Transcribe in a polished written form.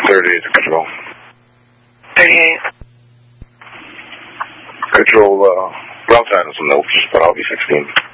38 to Control. 38. Control, route time some notes, but I'll be 16.